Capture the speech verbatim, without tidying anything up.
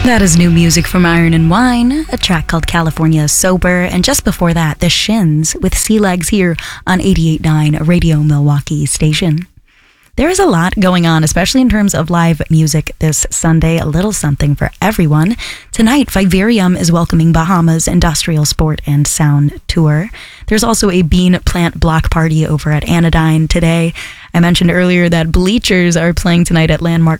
That is new music from Iron and Wine, a track called California Sober, and just before that, The Shins with Sea Legs here on eighty-eight point nine Radio Milwaukee Station. There is a lot going on, especially in terms of live music this Sunday, a little something for everyone. Tonight, Vivarium is welcoming Bahamas Industrial Sport and Sound Tour. There's also a bean plant block party over at Anodyne today. I mentioned earlier that Bleachers are playing tonight at Landmark